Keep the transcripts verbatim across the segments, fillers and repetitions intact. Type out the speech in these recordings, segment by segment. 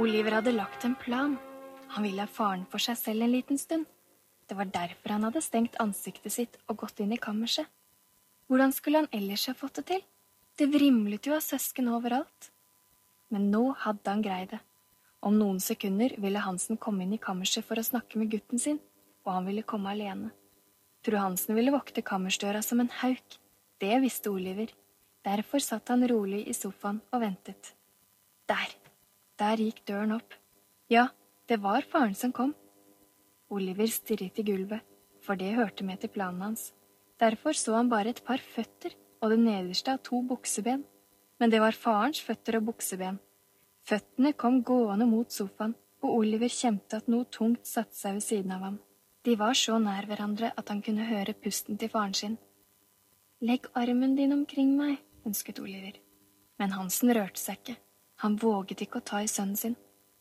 Oliver hadde lagt en plan. Han ville ha faren for seg selv en liten stund. Det var derfor han hadde stengt ansiktet sitt og gått inn i kammerset. Hvordan skulle han ellers ha fått det til? Det vrimlet jo av søsken overalt. Men nå hadde han greid det. Om noen sekunder ville Hansen komme inn i kammerset for å snakke med gutten sin, og han ville komme alene. Fru Hansen ville vokte kammersdøra som en hauk. Det visste Oliver. Derfor satt han rolig i sofaen og ventet. Der, der gikk døren opp. Ja, det var faren som kom. Oliver stirret i gulvet, for det hørte med til planen hans. Derfor så han bare et par føtter og det nederste av to bukseben. Men det var farens føtter og bukseben. Føttene kom gående mot sofaen, og Oliver kjente at noe tungt satte seg ved siden av ham. De var så nær hverandre at han kunne høre pusten til faren sin. Legg armen din omkring meg, ønsket Oliver. Men Hansen rørte seg ikke. Han våget ikke å ta i sønnen sin.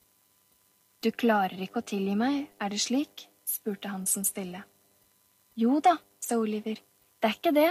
Du klarer ikke å tilgi meg, er det slik? Spurte Hansen stille. Jo da, sa Oliver. Det er ikke det.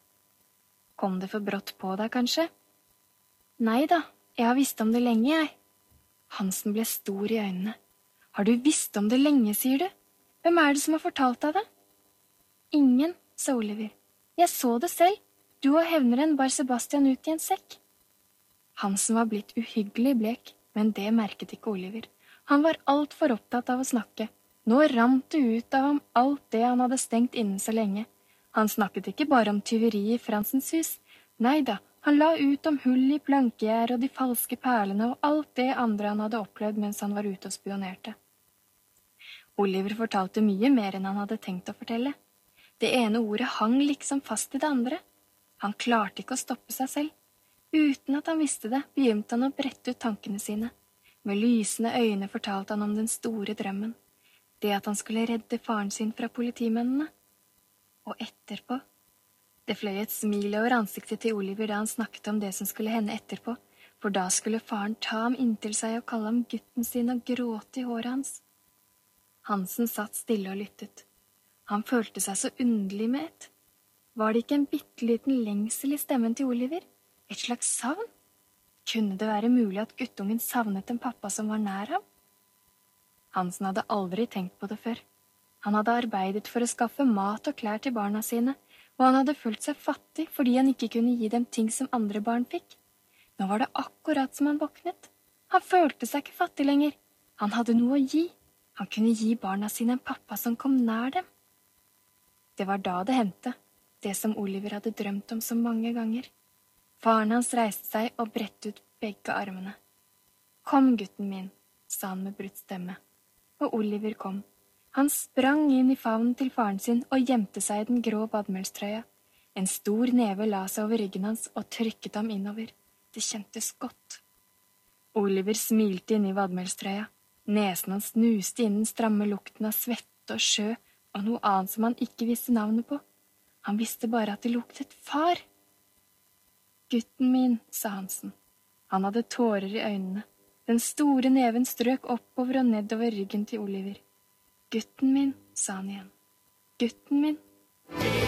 Kom det for brått på deg, kanskje? Nei da, jeg har visst om det lenge, jeg. Hansen ble stor i øynene. Har du visst om det lenge, sier du? Hvem er det som har fortalt deg det? Ingen, sa Oliver. Jeg så det selv. Du og hevneren bar Sebastian ut i en sekk. Hansen var blitt uhyggelig blek, men det merket ikke Oliver. Han var alt for opptatt av å snakke. Nå rant det ut av ham alt det han hadde stengt inne så lenge. Han snakket ikke bare om tyveri i Fransens hus. Nei da, han la ut om hull i plankegjær og de falske perlene og alt det andre han hadde opplevd mens han var ute og spionerte. Oliver fortalte mye mer enn han hadde tenkt å fortelle. Det ene ordet hang liksom fast i det andre. Han klarte ikke å stoppe seg selv. Uten at han visste det, begynte han å brette ut tankene sine. Med lysende øyne fortalte han om den store drømmen. Det at han skulle redde faren sin fra politimennene. Og etterpå. Det fløy et smil over ansiktet til Oliver da han snakket om det som skulle hende etterpå, for da skulle faren ta ham inntil seg og kalle ham gutten sin og gråte i håret hans. Hansen satt stille og lyttet. Han følte seg så underlig med et. Var det ikke en bitteliten lengsel i stemmen til Oliver? Et slags savn? Kunne det være mulig at guttungen savnet en pappa som var nær ham? Hansen hadde aldri tenkt på det før. Han hadde arbeidet for å skaffe mat og klær til barna sine, og han hadde følt seg fattig fordi han ikke kunne gi dem ting som andre barn fikk. Nå var det akkurat som han våknet. Han følte seg ikke fattig lenger. Han hadde noe å gi. Han kunne gi barna sine en pappa som kom nær dem. Det var da det hendte, det som Oliver hadde drømt om så mange ganger. Faren hans reiste seg og bredte ut begge armene. Kom, gutten min, sa han med brutt stemme. Og Oliver kom. Han sprang inn i favnen til faren sin og gjemte seg i den grå vadmelstrøya. En stor neve la seg over ryggen hans og trykket ham innover. Det kjentes godt. Oliver smilte inn i vadmelstrøya. Nesen hans snuste inn den stramme lukten av svette og sjø og noe annet som han ikke visste navnet på. Han visste bare at det luktet far. Gutten min, sa Hansen. Han hadde tårer i øynene. Den store neven strøk oppover og nedover ryggen til Oliver. Gutten min, sa han igjen. Gutten min.